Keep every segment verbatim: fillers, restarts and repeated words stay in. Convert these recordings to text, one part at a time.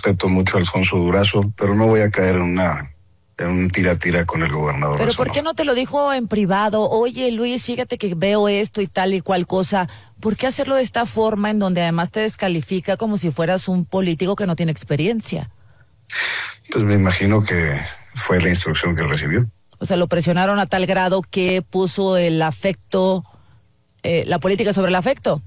respeto mucho a Alfonso Durazo, pero no voy a caer en una en un tira-tira con el gobernador. ¿Pero por qué no te lo dijo en privado? Oye, Luis, fíjate que veo esto y tal y cual cosa. ¿Por qué hacerlo de esta forma en donde además te descalifica como si fueras un político que no tiene experiencia? Pues me imagino que fue la instrucción que recibió. O sea, lo presionaron a tal grado que puso el afecto, eh, la política sobre el afecto.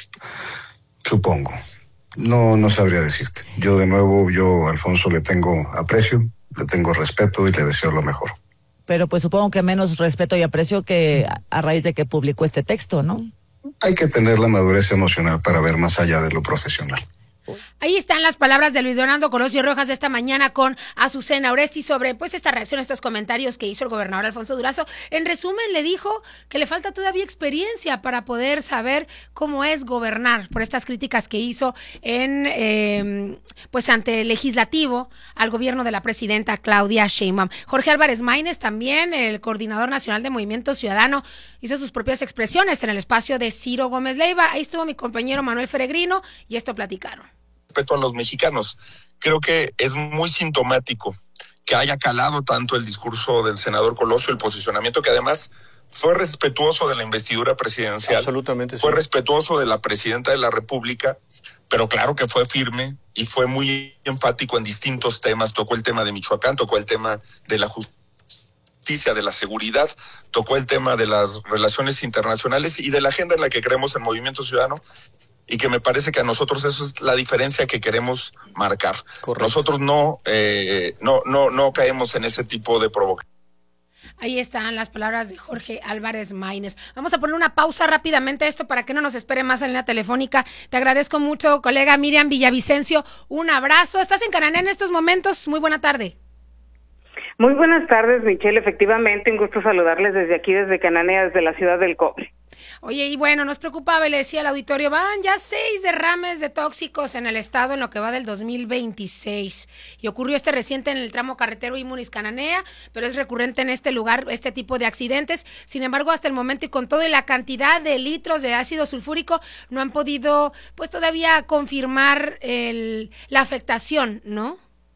Supongo. No, no sabría decirte. Yo de nuevo, yo a Alfonso le tengo aprecio, le tengo respeto y le deseo lo mejor. Pero pues supongo que menos respeto y aprecio que a raíz de que publicó este texto, ¿no? Hay que tener la madurez emocional para ver más allá de lo profesional. Ahí están las palabras de Luis Donaldo Colosio Rojas de esta mañana con Azucena Oresti sobre pues esta reacción, estos comentarios que hizo el gobernador Alfonso Durazo. En resumen, le dijo que le falta todavía experiencia para poder saber cómo es gobernar por estas críticas que hizo en eh, pues ante el legislativo al gobierno de la presidenta Claudia Sheinbaum. Jorge Álvarez Maínez, también el coordinador nacional de Movimiento Ciudadano, hizo sus propias expresiones en el espacio de Ciro Gómez Leiva. Ahí estuvo mi compañero Manuel Feregrino y esto platicaron. Respeto a los mexicanos. Creo que es muy sintomático que haya calado tanto el discurso del senador Colosio, el posicionamiento que además fue respetuoso de la investidura presidencial. Absolutamente sí. Fue respetuoso de la presidenta de la República, pero claro que fue firme y fue muy enfático en distintos temas. Tocó el tema de Michoacán, tocó el tema de la justicia, de la seguridad, tocó el tema de las relaciones internacionales y de la agenda en la que creemos en Movimiento Ciudadano. Y que me parece que a nosotros eso es la diferencia que queremos marcar. Correcto. Nosotros no, eh, no, no, no caemos en ese tipo de provocación. Ahí están las palabras de Jorge Álvarez Maínez. Vamos a poner una pausa rápidamente esto para que no nos espere más en la telefónica. Te agradezco mucho, colega Miriam Villavicencio. Un abrazo. Estás en Cananea en estos momentos. Muy buena tarde. Muy buenas tardes, Michelle. Efectivamente, un gusto saludarles desde aquí, desde Cananea, desde la ciudad del Cobre. Oye, y bueno, nos preocupaba, le decía al auditorio, van ya seis derrames de tóxicos en el estado en lo que va del dos mil veintiséis. Y ocurrió este reciente en el tramo carretero Imunis-Cananea, pero es recurrente en este lugar este tipo de accidentes. Sin embargo, hasta el momento y con toda la cantidad de litros de ácido sulfúrico, no han podido, pues todavía confirmar el, la afectación, ¿no?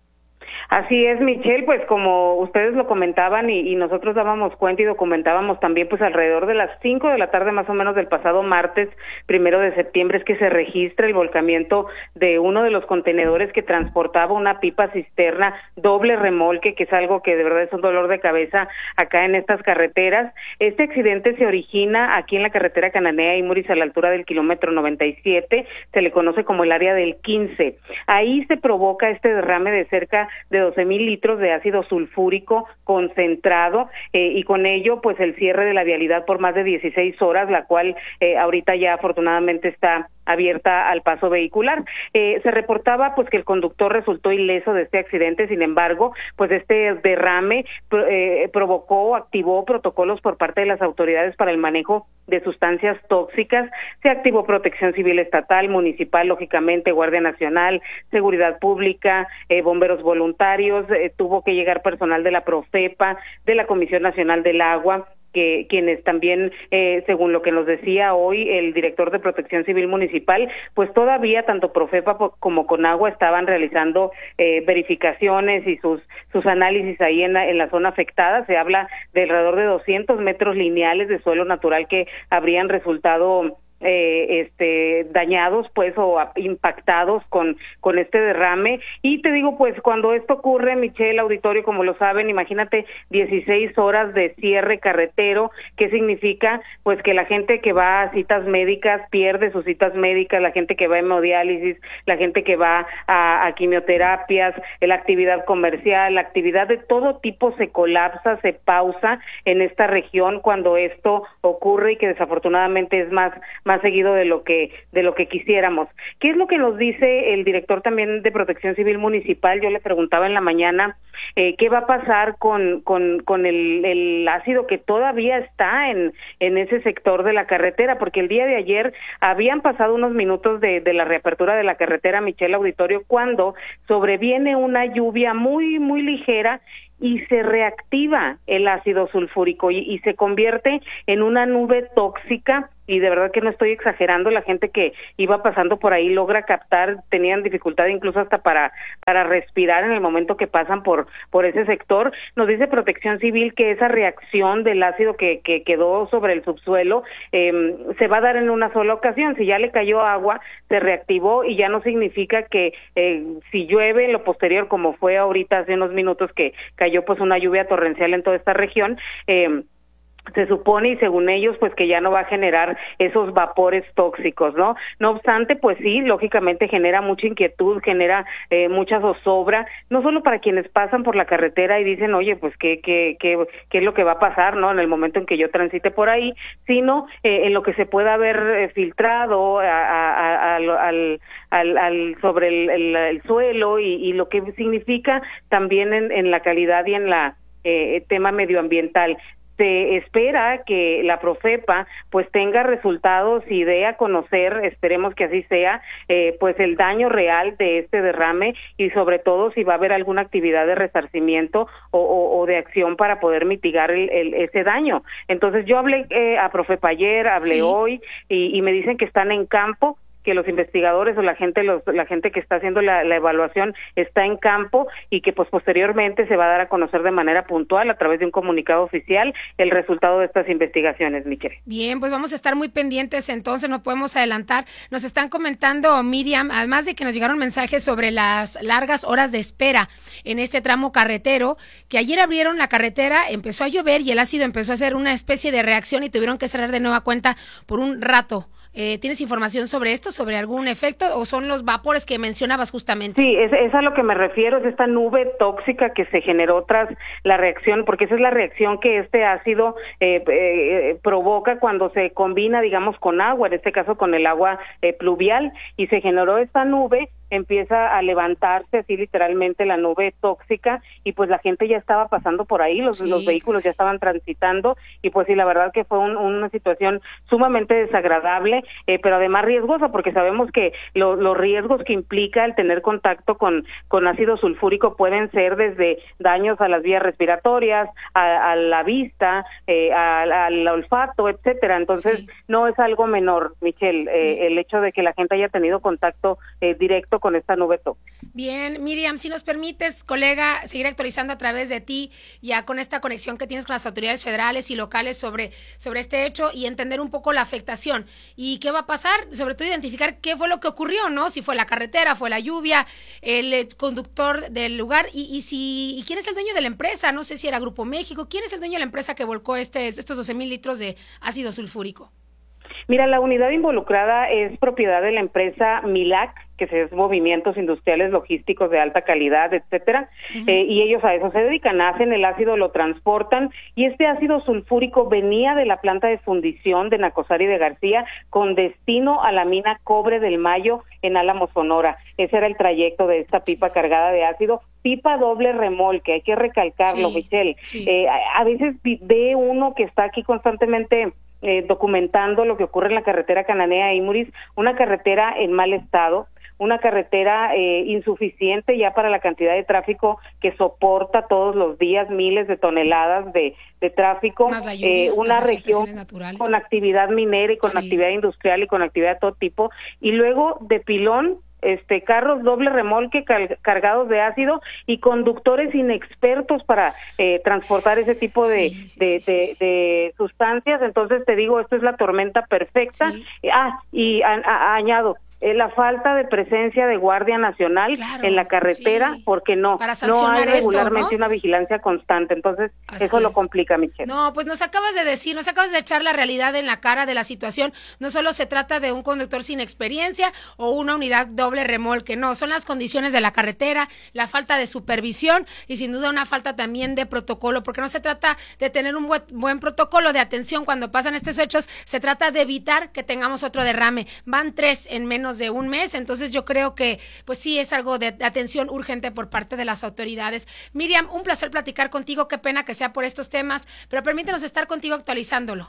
Así es, Michelle, pues como ustedes lo comentaban y, y nosotros dábamos cuenta y documentábamos también, pues alrededor de las cinco de la tarde más o menos del pasado martes, primero de septiembre, es que se registra el volcamiento de uno de los contenedores que transportaba una pipa cisterna doble remolque, que es algo que de verdad es un dolor de cabeza acá en estas carreteras. Este accidente se origina aquí en la carretera Cananea y Imuris a la altura del kilómetro noventa y siete, se le conoce como el área del quince. Ahí se provoca este derrame de cerca de doce mil litros de ácido sulfúrico concentrado eh, y con ello pues el cierre de la vialidad por más de dieciséis horas, la cual eh, ahorita ya afortunadamente está abierta al paso vehicular. Eh, se reportaba pues que el conductor resultó ileso de este accidente, sin embargo, pues este derrame eh, provocó, activó protocolos por parte de las autoridades para el manejo de sustancias tóxicas. Se activó Protección Civil Estatal, Municipal, lógicamente, Guardia Nacional, Seguridad Pública, eh, bomberos voluntarios, eh, tuvo que llegar personal de la Profepa, de la Comisión Nacional del Agua, que quienes también, eh, según lo que nos decía hoy el director de Protección Civil Municipal, pues todavía tanto Profepa como Conagua estaban realizando eh, verificaciones y sus sus análisis ahí en la, en la zona afectada. Se habla de alrededor de doscientos metros lineales de suelo natural que habrían resultado Eh, este dañados pues o impactados con con este derrame. Y te digo, pues cuando esto ocurre, Michelle, auditorio, como lo saben, imagínate dieciséis horas de cierre carretero. ¿Qué significa? Pues que la gente que va a citas médicas pierde sus citas médicas, la gente que va a hemodiálisis, la gente que va a, a quimioterapias, la actividad comercial, la actividad de todo tipo se colapsa, se pausa en esta región cuando esto ocurre, y que desafortunadamente es más más seguido de lo que de lo que quisiéramos. ¿Qué es lo que nos dice el director también de Protección Civil Municipal? Yo le preguntaba en la mañana eh, qué va a pasar con con con el, el ácido que todavía está en en ese sector de la carretera, porque el día de ayer habían pasado unos minutos de, de la reapertura de la carretera, Michelle, auditorio, cuando sobreviene una lluvia muy muy ligera y se reactiva el ácido sulfúrico y, y se convierte en una nube tóxica y de verdad que no estoy exagerando, la gente que iba pasando por ahí logra captar, tenían dificultad incluso hasta para para respirar en el momento que pasan por por ese sector. Nos dice Protección Civil que esa reacción del ácido que, que quedó sobre el subsuelo eh, se va a dar en una sola ocasión. Si ya le cayó agua, se reactivó y ya no significa que eh, si llueve en lo posterior, como fue ahorita hace unos minutos que cayó pues una lluvia torrencial en toda esta región, eh, se supone y según ellos pues que ya no va a generar esos vapores tóxicos, ¿no? No obstante, pues sí, lógicamente genera mucha inquietud, genera eh, mucha zozobra, no solo para quienes pasan por la carretera y dicen, oye, pues qué qué qué qué es lo que va a pasar, ¿no? En el momento en que yo transite por ahí, sino eh, en lo que se pueda haber eh, filtrado a, a, a, al, al, al, al sobre el, el, el suelo y, y lo que significa también en, en la calidad y en la eh, tema medioambiental. Se espera que la Profepa pues tenga resultados y dé a conocer, esperemos que así sea, eh, pues el daño real de este derrame y sobre todo si va a haber alguna actividad de resarcimiento o, o, o de acción para poder mitigar el, el, ese daño. Entonces yo hablé eh, a Profepa ayer, hablé sí. hoy y, y me dicen que están en campo, que los investigadores o la gente los, la gente que está haciendo la, la evaluación está en campo y que pues posteriormente se va a dar a conocer de manera puntual a través de un comunicado oficial el resultado de estas investigaciones, Michelle. Bien, pues vamos a estar muy pendientes, entonces no podemos adelantar. Nos están comentando, Miriam, además de que nos llegaron mensajes sobre las largas horas de espera en este tramo carretero, que ayer abrieron la carretera, empezó a llover y el ácido empezó a hacer una especie de reacción y tuvieron que cerrar de nueva cuenta por un rato. Eh, ¿Tienes información sobre esto, sobre algún efecto o son los vapores que mencionabas justamente? Sí, es, es a lo que me refiero, es esta nube tóxica que se generó tras la reacción, porque esa es la reacción que este ácido eh, eh, provoca cuando se combina, digamos, con agua, en este caso con el agua eh, pluvial, y se generó esta nube, empieza a levantarse así literalmente la nube tóxica y pues la gente ya estaba pasando por ahí, los, sí. los vehículos ya estaban transitando y pues sí, la verdad que fue un, una situación sumamente desagradable, eh, pero además riesgosa porque sabemos que lo, los riesgos que implica el tener contacto con, con ácido sulfúrico pueden ser desde daños a las vías respiratorias, a, a la vista, eh, al, al olfato, etcétera. Entonces sí. no es algo menor, Michelle, eh, sí. el hecho de que la gente haya tenido contacto eh, directo con esta nube tóxica. Bien, Miriam, si nos permites, colega, seguir actualizando a través de ti, ya con esta conexión que tienes con las autoridades federales y locales sobre, sobre este hecho y entender un poco la afectación y qué va a pasar, sobre todo identificar qué fue lo que ocurrió, ¿no? Si fue la carretera, fue la lluvia, el conductor del lugar y, y si y quién es el dueño de la empresa, no sé si era Grupo México, ¿quién es el dueño de la empresa que volcó este, estos doce mil litros de ácido sulfúrico? Mira, la unidad involucrada es propiedad de la empresa MILAC, que es Movimientos Industriales Logísticos de Alta Calidad, etcétera, uh-huh. eh, y ellos a eso se dedican, hacen el ácido, lo transportan, y este ácido sulfúrico venía de la planta de fundición de Nacosari de García con destino a la mina Cobre del Mayo en Álamo, Sonora. Ese era el trayecto de esta pipa cargada de ácido, pipa doble remolque, hay que recalcarlo, sí, Michelle. Sí. Eh, a, a veces ve uno que está aquí constantemente Eh, documentando lo que ocurre en la carretera Cananea-Imuris, una carretera en mal estado, una carretera eh, insuficiente ya para la cantidad de tráfico que soporta todos los días, miles de toneladas de, de tráfico, más la lluvia, eh, una región naturales. Con actividad minera y con sí. actividad industrial y con actividad de todo tipo, y luego de pilón, este carros doble remolque cal, cargados de ácido y conductores inexpertos para eh, transportar ese tipo de, sí, sí, de, sí, de, sí. de sustancias. Entonces te digo, esto es la tormenta perfecta. Sí. Ah, y a, a, añado, eh, la falta de presencia de Guardia Nacional claro, en la carretera, sí. porque no, no hay regularmente esto, ¿no? una vigilancia constante, entonces Así eso es. lo complica, Michelle. No, pues nos acabas de decir, nos acabas de echar la realidad en la cara de la situación. No solo se trata de un conductor sin experiencia o una unidad doble remolque, no, son las condiciones de la carretera, la falta de supervisión y sin duda una falta también de protocolo, porque no se trata de tener un buen, buen protocolo de atención cuando pasan estos hechos, se trata de evitar que tengamos otro derrame. Van tres en menos de un mes, entonces yo creo que pues sí es algo de, de atención urgente por parte de las autoridades. Miriam, un placer platicar contigo, qué pena que sea por estos temas, pero permítenos estar contigo actualizándolo.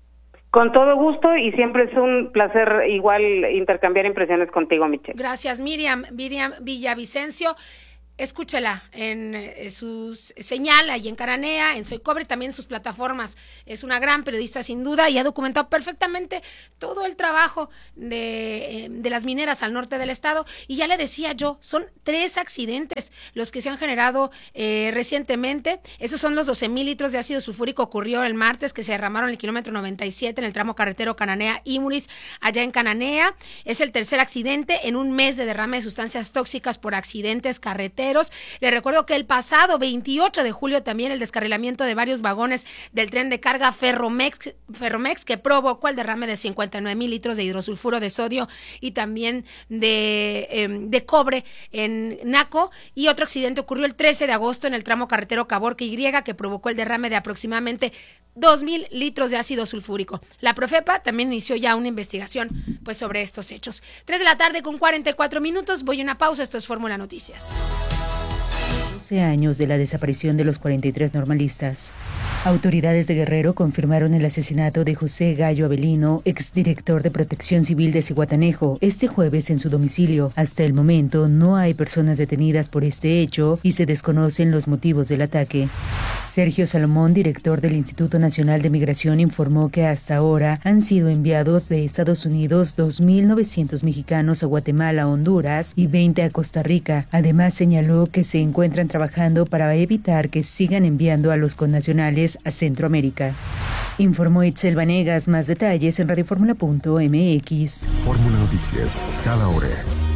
Con todo gusto y siempre es un placer igual intercambiar impresiones contigo, Michelle. Gracias, Miriam, Miriam Villavicencio. Escúchela en eh, su señal ahí en Cananea, en Soy Cobre, también en sus plataformas. Es una gran periodista sin duda y ha documentado perfectamente todo el trabajo de, eh, de las mineras al norte del estado. Y ya le decía yo, son tres accidentes los que se han generado eh, recientemente. Esos son los doce mil litros de ácido sulfúrico, ocurrió el martes, que se derramaron en el kilómetro noventa y siete en el tramo carretero Cananea-Imuris, allá en Cananea. Es el tercer accidente en un mes de derrame de sustancias tóxicas por accidentes carreteros. Le recuerdo que el pasado veintiocho de julio también el descarrilamiento de varios vagones del tren de carga Ferromex, Ferromex que provocó el derrame de cincuenta y nueve mil litros de hidrosulfuro de sodio y también de, eh, de cobre en Naco. Y otro accidente ocurrió el trece de agosto en el tramo carretero Caborca Y, que provocó el derrame de aproximadamente dos mil litros de ácido sulfúrico. La Profepa también inició ya una investigación pues sobre estos hechos. tres de la tarde con cuarenta y cuatro minutos. Voy a una pausa. Esto es Fórmula Noticias. doce años de la desaparición de los cuarenta y tres normalistas. Autoridades de Guerrero confirmaron el asesinato de José Gallo Avelino, exdirector de Protección Civil de Zihuatanejo, este jueves en su domicilio. Hasta el momento no hay personas detenidas por este hecho y se desconocen los motivos del ataque. Sergio Salomón, director del Instituto Nacional de Migración, informó que hasta ahora han sido enviados de Estados Unidos dos mil novecientos mexicanos a Guatemala, Honduras y veinte a Costa Rica. Además señaló que se encuentran trabajando para evitar que sigan enviando a los connacionales a Centroamérica. Informó Itzel Vanegas. Más detalles en radioformula punto m x. Fórmula Noticias, cada hora.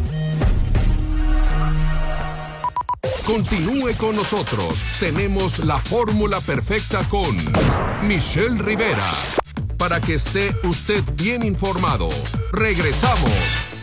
Continúe con nosotros. Tenemos la fórmula perfecta con Michelle Rivera. Para que esté usted bien informado. Regresamos.